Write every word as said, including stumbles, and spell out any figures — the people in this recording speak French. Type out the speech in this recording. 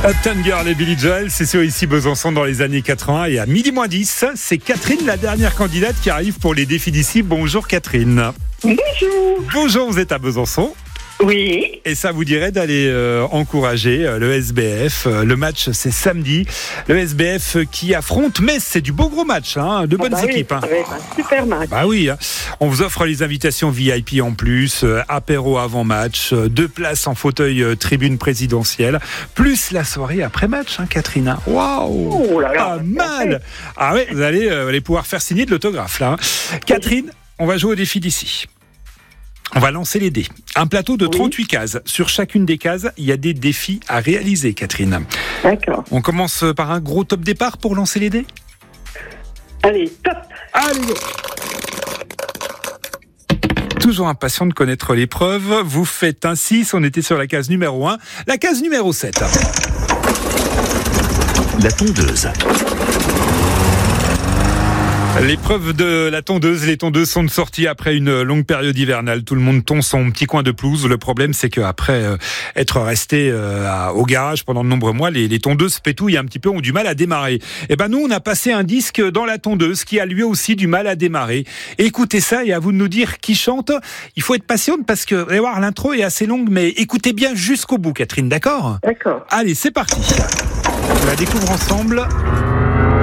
Uptown Girl et Billy Joel, c'est sur Ici Besançon dans les années quatre-vingts et à midi moins dix, c'est Catherine, la dernière candidate qui arrive pour les défis d'ici. Bonjour Catherine. Bonjour. Bonjour, vous êtes à Besançon. Oui. Et ça vous dirait d'aller euh, encourager euh, le S B F. Euh, le match, c'est samedi. Le S B F qui affronte Metz. C'est du beau gros match, hein, de bonnes ah bah équipes. Oui, hein. ça va être un super match. Bah oui, hein. On vous offre les invitations V I P en plus, euh, apéro avant match, euh, deux places en fauteuil euh, tribune présidentielle, plus la soirée après match, hein, Catherine. Waouh, Oh là là, pas mal. Ah ouais, vous allez, euh, allez pouvoir faire signer de l'autographe là. Hein. Catherine, on va jouer au défi d'ici. On va lancer les dés. Un plateau de trente-huit oui. cases. Sur chacune des cases, il y a des défis à réaliser, Catherine. D'accord. On commence par un gros top départ pour lancer les dés ? Allez, top. Allez, go. Toujours impatient de connaître l'épreuve. Vous faites un six, on était sur la case numéro un. La case numéro sept. La tondeuse. L'épreuve de la tondeuse, les tondeuses sont sorties après une longue période hivernale. Tout le monde tond son petit coin de pelouse. Le problème, c'est qu'après euh, être resté euh, à, au garage pendant de nombreux mois, les, les tondeuses pétouillent un petit peu, ont du mal à démarrer. Et ben nous, on a passé un disque dans la tondeuse qui a lui aussi du mal à démarrer. Écoutez ça et à vous de nous dire qui chante. Il faut être patiente parce que, vous allez voir, l'intro est assez longue, mais écoutez bien jusqu'au bout, Catherine, d'accord ? D'accord. Allez, c'est parti. On la découvre ensemble.